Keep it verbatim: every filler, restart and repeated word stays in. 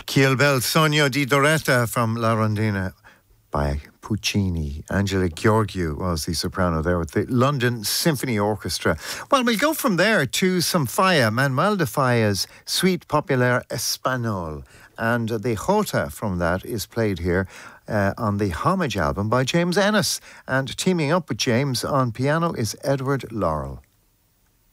Kiel bel Sogno di Doretta from La Rondina by Puccini. Angela Gheorghiu was the soprano there with the London Symphony Orchestra. Well, we'll go from there to some Falla, Manuel de Falla's Suite Populaire Espagnole. And the jota from that is played here uh, on the Homage album by James Ennis. And teaming up with James on piano is Edward Laurel.